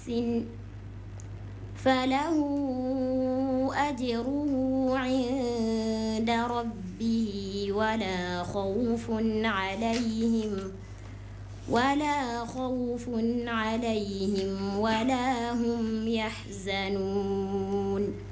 فله أجره عند ربه ولا خوف عليهم ولا هم يحزنون.